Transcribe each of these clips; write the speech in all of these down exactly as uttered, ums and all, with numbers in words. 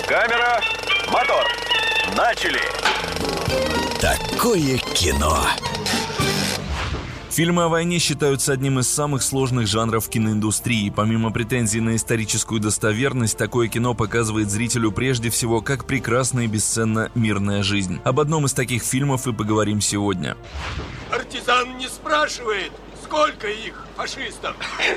Камера, мотор. Начали. Такое кино. Фильмы о войне считаются одним из самых сложных жанров киноиндустрии. Помимо претензий на историческую достоверность, такое кино показывает зрителю прежде всего, как прекрасна и бесценна мирная жизнь. Об одном из таких фильмов и поговорим сегодня. Партизан не спрашивает, сколько их, фашистов.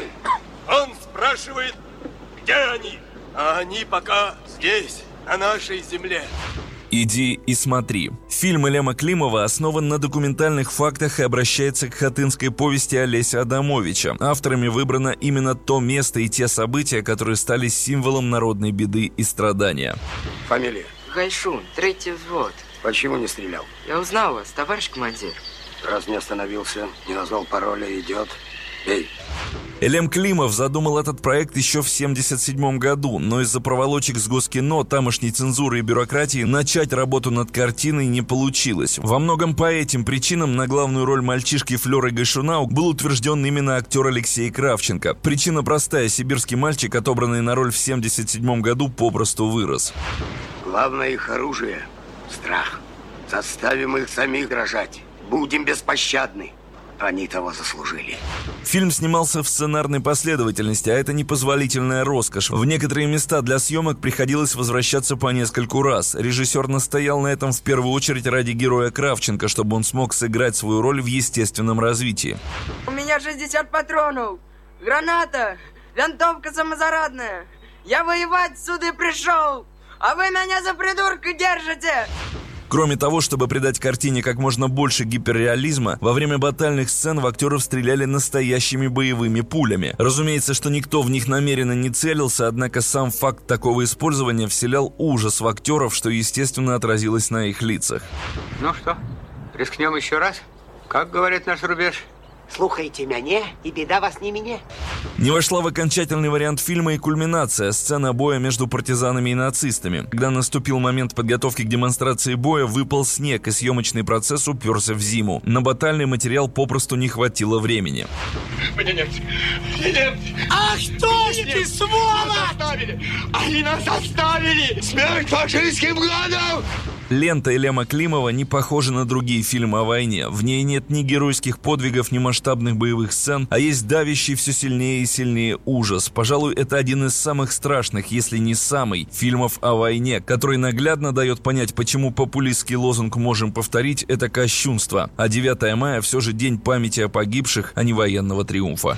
Он спрашивает, где они. А они пока здесь, на нашей земле. «Иди и смотри». Фильм Илема Климова основан на документальных фактах и обращается к хатынской повести Олеся Адамовича. Авторами выбрано именно то место и те события, которые стали символом народной беды и страдания. Фамилия? Гайшун, третий взвод. Почему не стрелял? Я узнал вас, товарищ командир. Раз не остановился, не назвал пароля, идет. Эй. Илем Климов задумал этот проект еще в семьдесят седьмом году, но из-за проволочек с Госкино, тамошней цензуры и бюрократии начать работу над картиной не получилось. Во многом по этим причинам на главную роль мальчишки Флёры Гайшуна был утвержден именно актер Алексей Кравченко. Причина простая: сибирский мальчик, отобранный на роль в семьдесят седьмом году, попросту вырос. Главное их оружие – страх. Заставим их самих дрожать. Будем беспощадны. Они того заслужили. Фильм снимался в сценарной последовательности, а это непозволительная роскошь. В некоторые места для съемок приходилось возвращаться по нескольку раз. Режиссер настоял на этом в первую очередь ради героя Кравченко, чтобы он смог сыграть свою роль в естественном развитии. У меня шестьдесят патронов, граната, винтовка самозарядная. Я воевать сюда и пришел, а вы меня за придурка держите. Кроме того, чтобы придать картине как можно больше гиперреализма, во время батальных сцен в актеров стреляли настоящими боевыми пулями. Разумеется, что никто в них намеренно не целился, однако сам факт такого использования вселял ужас в актеров, что, естественно, отразилось на их лицах. Ну что, рискнем еще раз? Как говорит наш рубеж? Слухайте меня, и беда вас не мине. Не вошла в окончательный вариант фильма и кульминация – сцена боя между партизанами и нацистами. Когда наступил момент подготовки к демонстрации боя, выпал снег, и съемочный процесс уперся в зиму. На батальный материал попросту не хватило времени. Мне немцы! Мне немцы! Ах, что ты, сволочь! Заставили! Они нас заставили! Смерть фашистским гадам! Лента Илема Климова не похожа на другие фильмы о войне. В ней нет ни геройских подвигов, ни масштабных боевых сцен, а есть давящий все сильнее и сильнее ужас. Пожалуй, это один из самых страшных, если не самый, фильмов о войне, который наглядно дает понять, почему популистский лозунг «можем повторить» — это кощунство, а девятое мая все же день памяти о погибших, а не военного триумфа.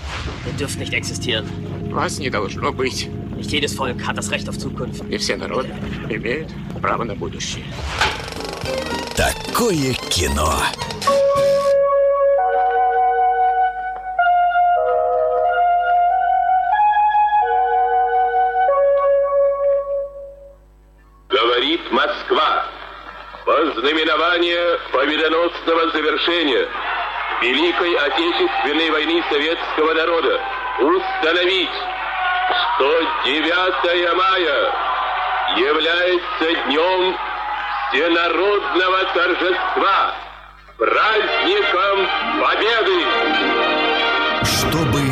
Вас не должно быть. И все народы имеют право на будущее. Такое кино. Говорит Москва. Во знаменование победоносного завершения Великой Отечественной войны советского народа установить, что девятое мая является днем всенародного торжества, праздником победы. Чтобы